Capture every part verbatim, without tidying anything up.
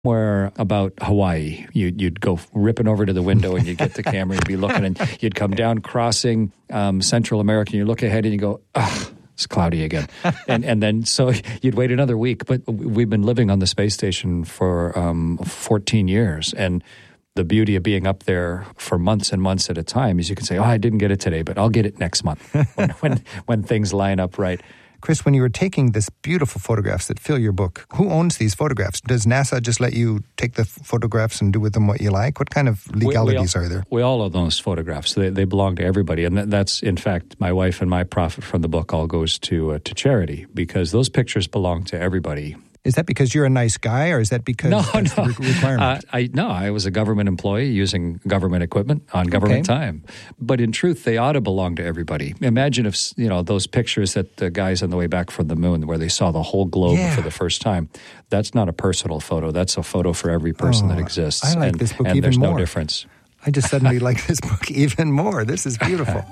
somewhere about Hawaii. You'd, you'd go ripping over to the window and you'd get the camera and you'd be looking, and you'd come down crossing um, Central America and you look ahead and you go, ugh, it's cloudy again. and and then so you'd wait another week. But we've been living on the space station for um, fourteen years. And the beauty of being up there for months and months at a time is you can say, oh, I didn't get it today, but I'll get it next month when, when, when things line up right. Chris, when you were taking this beautiful photographs that fill your book, who owns these photographs? Does NASA just let you take the photographs and do with them what you like? What kind of legalities we, we all, are there? We all own those photographs. They, they belong to everybody. And that's, in fact, my wife and my profit from the book all goes to uh, to charity, because those pictures belong to everybody. Is that because you're a nice guy, or is that because no, that's no. the re- requirement? Uh, I, no, I was a government employee using government equipment on government Okay. time. But in truth, they ought to belong to everybody. Imagine if, you know, those pictures that the guys on the way back from the moon where they saw the whole globe Yeah. for the first time. That's not a personal photo. That's a photo for every person Oh, that exists. I like and, this book and even there's more. no difference. I just suddenly like this book even more. This is beautiful.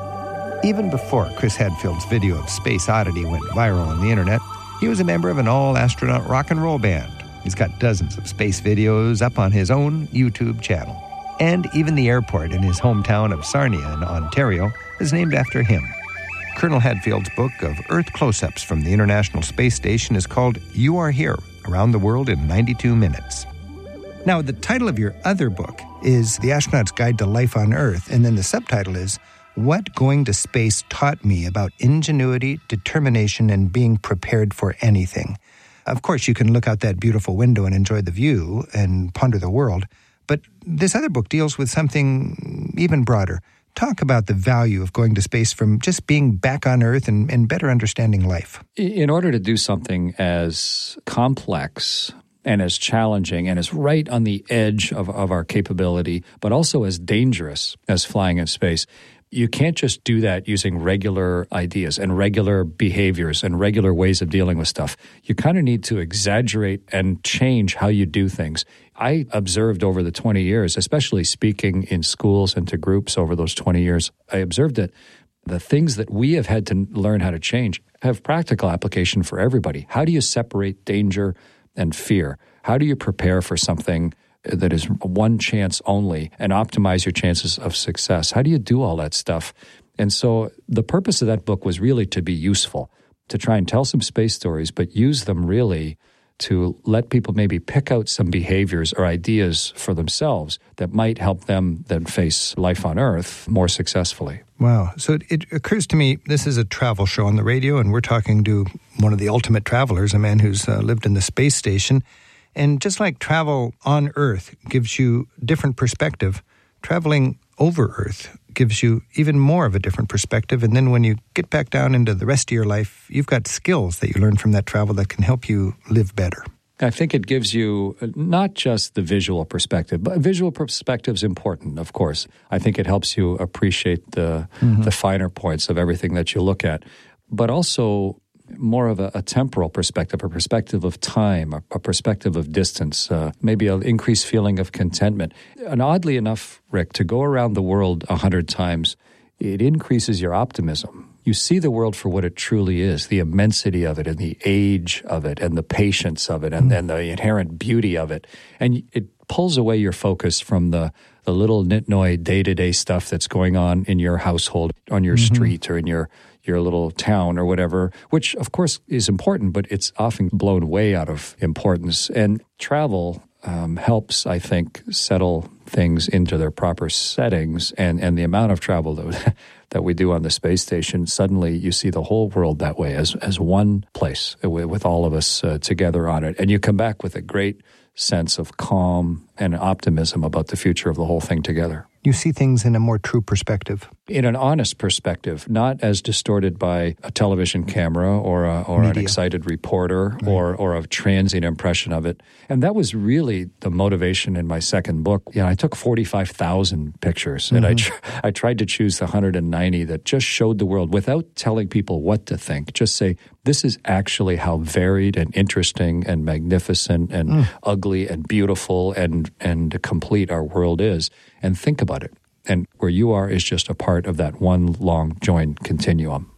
Even before Chris Hadfield's video of Space Oddity went viral on the internet, he was a member of an all-astronaut rock and roll band. He's got dozens of space videos up on his own YouTube channel. And even the airport in his hometown of Sarnia in Ontario is named after him. Colonel Hadfield's book of Earth close-ups from the International Space Station is called You Are Here, Around the World in ninety-two minutes. Now, the title of your other book is The Astronaut's Guide to Life on Earth, and then the subtitle is What Going to Space Taught Me About Ingenuity, Determination, and Being Prepared for Anything. Of course, you can look out that beautiful window and enjoy the view and ponder the world, but this other book deals with something even broader. Talk about the value of going to space from just being back on Earth and, and better understanding life. In order to do something as complex and as challenging and as right on the edge of, of our capability, but also as dangerous as flying in space, you can't just do that using regular ideas and regular behaviors and regular ways of dealing with stuff. You kind of need to exaggerate and change how you do things. I observed over the twenty years, especially speaking in schools and to groups over those twenty years, I observed that the things that we have had to learn how to change have practical application for everybody. How do you separate danger and fear? How do you prepare for something that is one chance only and optimize your chances of success? How do you do all that stuff? And so the purpose of that book was really to be useful, to try and tell some space stories, but use them really to let people maybe pick out some behaviors or ideas for themselves that might help them then face life on Earth more successfully. Wow. So it, it occurs to me, this is a travel show on the radio, and we're talking to one of the ultimate travelers, a man who's uh, lived in the space station. And just like travel on Earth gives you different perspective, traveling over Earth gives you even more of a different perspective. And then when you get back down into the rest of your life, you've got skills that you learn from that travel that can help you live better. I think it gives you not just the visual perspective, but visual perspective is important, of course. I think it helps you appreciate the mm-hmm. the finer points of everything that you look at, but also more of a, a temporal perspective, a perspective of time, a, a perspective of distance, uh, maybe an increased feeling of contentment. And oddly enough, Rick, to go around the world a hundred times, it increases your optimism. You see the world for what it truly is, the immensity of it and the age of it and the patience of it and, and the inherent beauty of it. And it pulls away your focus from the, the little nitnoy day-to-day stuff that's going on in your household, on your mm-hmm. street or in your your little town or whatever, which of course is important, but it's often blown way out of importance. And travel um, helps, I think, settle things into their proper settings. And, and the amount of travel that, that we do on the space station, suddenly you see the whole world that way as, as one place with all of us uh, together on it. And you come back with a great sense of calm and optimism about the future of the whole thing together. You see things in a more true perspective. In an honest perspective, not as distorted by a television camera or a, or an excited reporter right. or or a transient impression of it. And that was really the motivation in my second book. You know, I took forty-five thousand pictures, mm-hmm. and I tr- I tried to choose the one hundred ninety that just showed the world without telling people what to think. Just say, this is actually how varied and interesting and magnificent and mm. ugly and beautiful and, and complete our world is. And think about it. And where you are is just a part of that one long joined continuum.